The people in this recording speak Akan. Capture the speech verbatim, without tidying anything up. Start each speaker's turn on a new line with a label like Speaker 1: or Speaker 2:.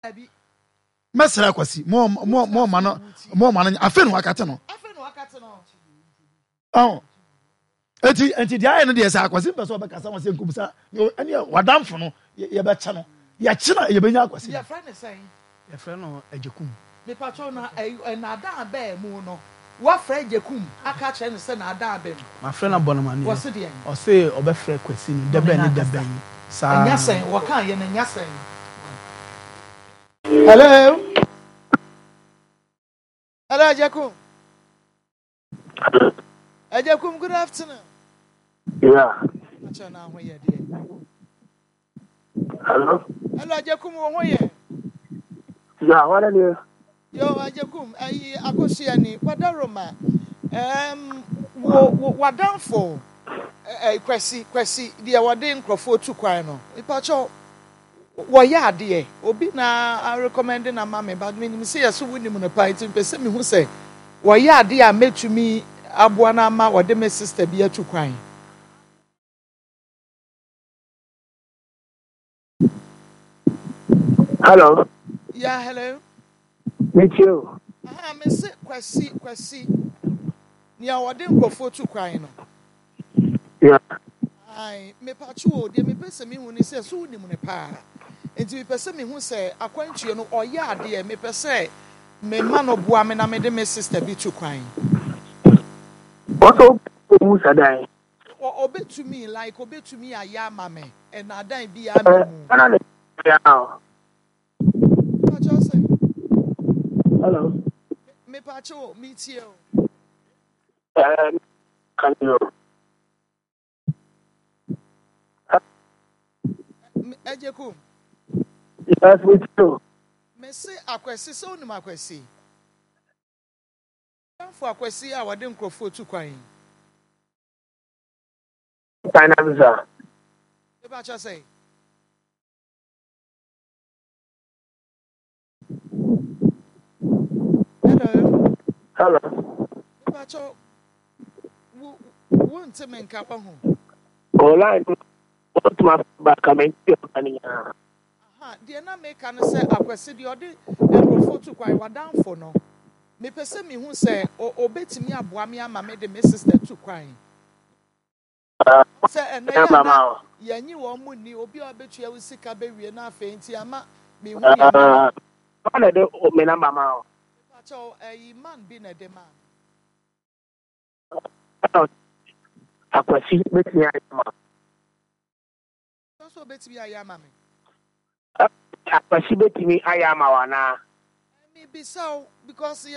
Speaker 1: Mesra kwasi mo mo mo ma no mo ma no afa no akate no
Speaker 2: afa no akate no
Speaker 1: oh enti enti dia no dia sa kwasi mpeso obekasa won se nkumsa ene wadamfo no ye be che no ye che na ye benya kwasi
Speaker 2: ye friend say
Speaker 1: ye friend no ajekum
Speaker 2: me pacho na na ada ba mu no wa friend ajekum aka che ne se na ada ba mu
Speaker 1: my friend abonoma ne
Speaker 2: wo se dia
Speaker 1: o se obefre kwasi ni de be ni de be ni sa
Speaker 2: nya sen wo kan ye na nya sen. Hello. Hello, Ajakum. Ajakum, good afternoon.
Speaker 3: Yeah. Hello.
Speaker 2: Hello, Ajakum, how are you?
Speaker 3: Yeah, what are you?
Speaker 2: Yo, Ajakum, I Akosiani, Wadaroma. Um, what down for? Eh, Kwesi, Kwesi, dear, what didn't crofo to Quino. Ipacho. Waya dear, Obi na I recommend na mammy, but me see a so winning on a pint in person who say, Waya dear made to me Abuana ma or the sister be to crying.
Speaker 3: Hello.
Speaker 2: Yeah, hello.
Speaker 3: Meet you.
Speaker 2: Ah, Miss Kwesi, Kwesi. Near what didn't go for to crying.
Speaker 3: Yeah.
Speaker 2: I me patrol, dear me person me when he says so winning on a pa. And to be person who say, acquaint you know, or ya dear, me per se, me man of woman, I made my sister be too crying.
Speaker 3: What who's a die?
Speaker 2: Or obey to me like obey to me, a ya mammy, and I die be a man.
Speaker 3: Hello.
Speaker 2: Me patrol, meet you.
Speaker 3: Um, can you?
Speaker 2: Ejekum.
Speaker 3: Yes, with you.
Speaker 2: Me say akwesi so ni makwesi. For akwesi a wade nkrofo tu kwan.
Speaker 3: Finanza.
Speaker 2: E ba cha say. Hello.
Speaker 3: Hello.
Speaker 2: E ba cha wo wo nteme nka pa ho.
Speaker 3: Online. What my back coming to you?
Speaker 2: Aha, de na make an say akwesi de ode nkrofo tu kwan wadan fo no. Me pese me hu say obetimi aboa me ama me de me sister tu kwan. Say ena ya na yanyi wo mu ni obi obetu ya usika be wie na afa enti ama me hu ya na.
Speaker 3: Ana de me na mama.
Speaker 2: So a man be na de man.
Speaker 3: Akwasi betimi ayama.
Speaker 2: So betimi ayama me.
Speaker 3: Akwasi betimi ayama wana.
Speaker 2: Maybe so because